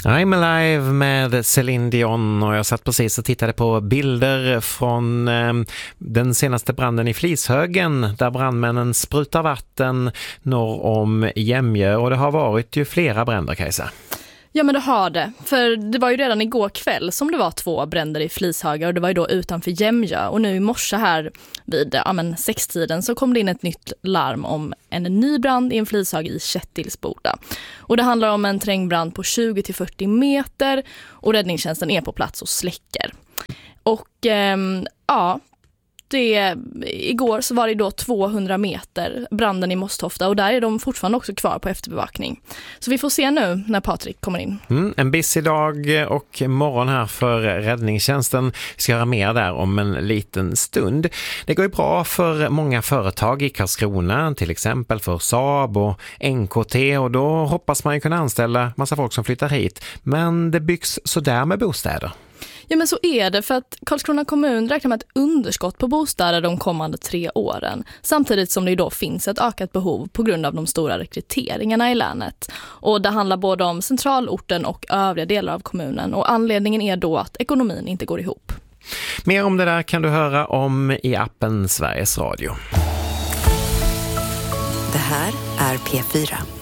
I'm Alive med Celine Dion, och jag satt precis och tittade på bilder från den senaste branden i Flishögen där brandmännen sprutar vatten norr om Jämjö, och det har varit ju flera bränder, Kajsa. Ja, men det har det. För det var ju redan igår kväll som det var 2 bränder i Flishöga, och det var ju då utanför Jämjö. Och nu i morse här vid 6-tiden så kom det in ett nytt larm om en ny brand i en flishög i Kättilsboda. Och det handlar om en terrängbrand på 20-40 meter, och räddningstjänsten är på plats och släcker. Och igår så var det då 200 meter branden i Mosthofta, och där är de fortfarande också kvar på efterbevakning. Så vi får se nu när Patrik kommer in. En busy dag och morgon här för räddningstjänsten. Vi ska göra mer där om en liten stund. Det går ju bra för många företag i Karlskrona, till exempel för Saab och NKT, och då hoppas man ju kunna anställa massa folk som flyttar hit. Men det byggs så där med bostäder. Ja, men så är det, för att Karlskrona kommun räknar med ett underskott på bostäder de kommande 3 åren. Samtidigt som det då finns ett ökat behov på grund av de stora rekryteringarna i länet. Och det handlar både om centralorten och övriga delar av kommunen. Och anledningen är då att ekonomin inte går ihop. Mer om det där kan du höra om i appen Sveriges Radio. Det här är P4.